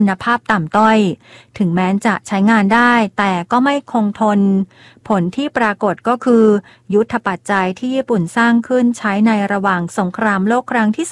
คุณภาพต่ำต้อยถึงแม้จะใช้งานได้แต่ก็ไม่คงทนผลที่ปรากฏก็คือยุทธปัจจัยที่ญี่ปุ่นสร้างขึ้นใช้ในระหว่างสงครามโลกครั้งที่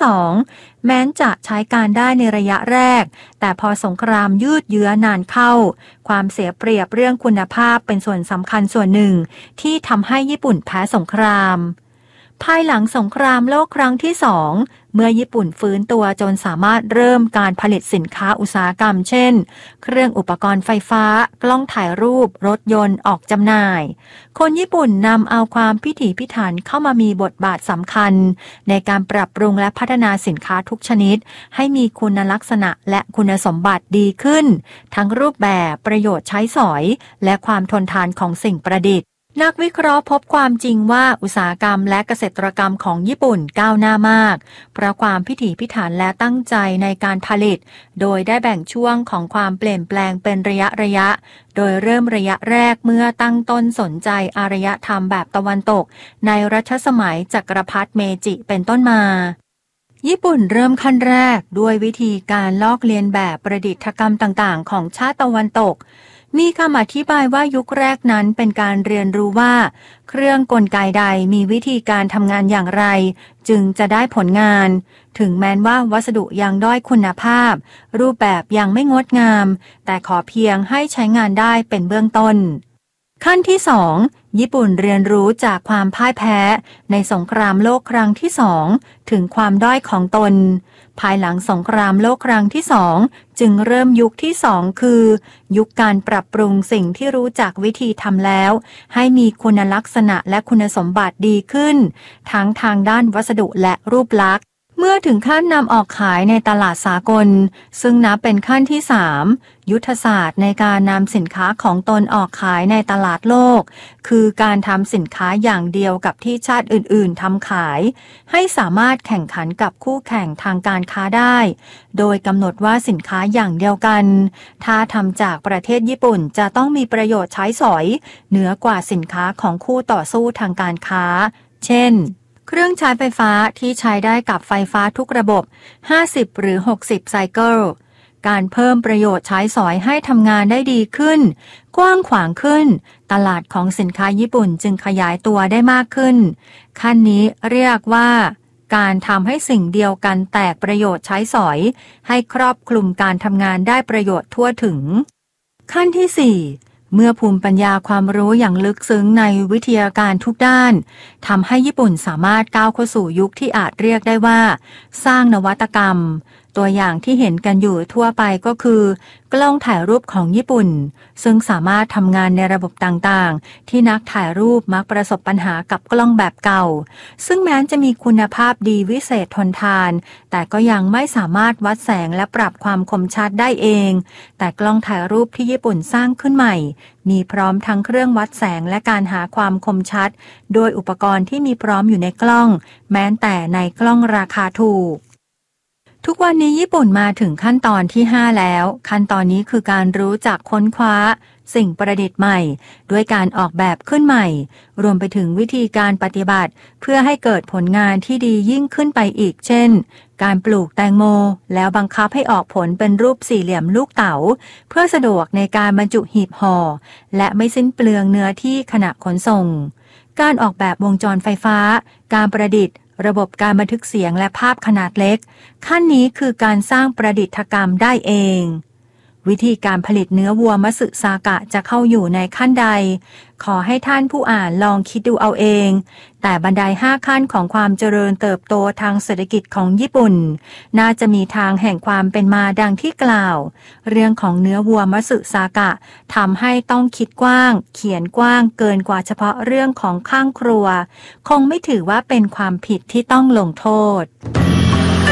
2แม้จะใช้การได้ในระยะแรกแต่พอสงครามยืดเยื้อนานเข้าความเสียเปรียบเรื่องคุณภาพเป็นส่วนสำคัญส่วนหนึ่งที่ทำให้ญี่ปุ่นแพ้สงครามภายหลังสงครามโลกครั้งที่2เมื่อญี่ปุ่นฟื้นตัวจนสามารถเริ่มการผลิตสินค้าอุตสาหกรรมเช่นเครื่องอุปกรณ์ไฟฟ้ากล้องถ่ายรูปรถยนต์ออกจำหน่ายคนญี่ปุ่นนำเอาความพิถีพิถันเข้ามามีบทบาทสำคัญในการปรับปรุงและพัฒนาสินค้าทุกชนิดให้มีคุณลักษณะและคุณสมบัติดีขึ้นทั้งรูปแบบประโยชน์ใช้สอยและความทนทานของสิ่งประดิษฐ์นักวิเคราะห์พบความจริงว่าอุตสาหกรรมและเกษตรกรรมของญี่ปุ่นก้าวหน้ามากเพราะความพิถีพิถันและตั้งใจในการผลิตโดยได้แบ่งช่วงของความเปลี่ยนแปลงเป็นระยะโดยเริ่มระยะแรกเมื่อตั้งต้นสนใจอารยธรรมแบบตะวันตกในรัชสมัยจักรพรรดิเมจิเป็นต้นมาญี่ปุ่นเริ่มขั้นแรกด้วยวิธีการลอกเลียนแบบประดิษฐกรรมต่างๆของชาติตะวันตกมีคำอธิบายว่ายุคแรกนั้นเป็นการเรียนรู้ว่าเครื่องกลไกใดมีวิธีการทำงานอย่างไรจึงจะได้ผลงานถึงแม้ว่าวัสดุยังด้อยคุณภาพรูปแบบยังไม่งดงามแต่ขอเพียงให้ใช้งานได้เป็นเบื้องต้นขั้นที่2ญี่ปุ่นเรียนรู้จากความพ่ายแพ้ในสงครามโลกครั้งที่2ถึงความด้อยของตนภายหลังสงครามโลกครั้งที่2จึงเริ่มยุคที่2คือยุคการปรับปรุงสิ่งที่รู้จักวิธีทำแล้วให้มีคุณลักษณะและคุณสมบัติดีขึ้นทั้งทางด้านวัสดุและรูปลักษณ์เมื่อถึงขั้นนำออกขายในตลาดสากลซึ่งนับเป็นขั้นที่3ยุทธศาสตร์ในการนำสินค้าของตนออกขายในตลาดโลกคือการทำสินค้าอย่างเดียวกับที่ชาติอื่นๆทำขายให้สามารถแข่งขันกับคู่แข่งทางการค้าได้โดยกำหนดว่าสินค้าอย่างเดียวกันถ้าทำจากประเทศญี่ปุ่นจะต้องมีประโยชน์ใช้สอยเหนือกว่าสินค้าของคู่ต่อสู้ทางการค้าเช่นเครื่องใช้ไฟฟ้าที่ใช้ได้กับไฟฟ้าทุกระบบ50หรือ60ไซเคิลการเพิ่มประโยชน์ใช้สอยให้ทำงานได้ดีขึ้นกว้างขวางขึ้นตลาดของสินค้าญี่ปุ่นจึงขยายตัวได้มากขึ้นขั้นนี้เรียกว่าการทำให้สิ่งเดียวกันแตกประโยชน์ใช้สอยให้ครอบคลุมการทำงานได้ประโยชน์ทั่วถึงขั้นที่4เมื่อภูมิปัญญาความรู้อย่างลึกซึ้งในวิทยาการทุกด้านทำให้ญี่ปุ่นสามารถก้าวเข้าสู่ยุคที่อาจเรียกได้ว่าสร้างนวัตกรรมตัวอย่างที่เห็นกันอยู่ทั่วไปก็คือกล้องถ่ายรูปของญี่ปุ่นซึ่งสามารถทำงานในระบบต่างๆที่นักถ่ายรูปมักประสบปัญหากับกล้องแบบเก่าซึ่งแม้จะมีคุณภาพดีวิเศษทนทานแต่ก็ยังไม่สามารถวัดแสงและปรับความคมชัดได้เองแต่กล้องถ่ายรูปที่ญี่ปุ่นสร้างขึ้นใหม่มีพร้อมทั้งเครื่องวัดแสงและการหาความคมชัดโดยอุปกรณ์ที่มีพร้อมอยู่ในกล้องแม้แต่ในกล้องราคาถูกทุกวันนี้ญี่ปุ่นมาถึงขั้นตอนที่5แล้วขั้นตอนนี้คือการรู้จักค้นคว้าสิ่งประดิษฐ์ใหม่ด้วยการออกแบบขึ้นใหม่รวมไปถึงวิธีการปฏิบัติเพื่อให้เกิดผลงานที่ดียิ่งขึ้นไปอีกเช่นการปลูกแตงโมแล้วบังคับให้ออกผลเป็นรูปสี่เหลี่ยมลูกเต๋าเพื่อสะดวกในการบรรจุหีบห่อและไม่สิ้นเปลืองเนื้อที่ขณะขนส่งการออกแบบวงจรไฟฟ้าการประดิษฐ์ระบบการบันทึกเสียงและภาพขนาดเล็กขั้นนี้คือการสร้างประดิษฐกรรมได้เองวิธีการผลิตเนื้อวัวมัตสึซากะจะเข้าอยู่ในขั้นใดขอให้ท่านผู้อ่านลองคิดดูเอาเองแต่บันได5ขั้นของความเจริญเติบโตทางเศรษฐกิจของญี่ปุ่นน่าจะมีทางแห่งความเป็นมาดังที่กล่าวเรื่องของเนื้อวัวมัตสึซากะทำให้ต้องคิดกว้างเขียนกว้างเกินกว่าเฉพาะเรื่องของข้างครัวคงไม่ถือว่าเป็นความผิดที่ต้องลงโทษ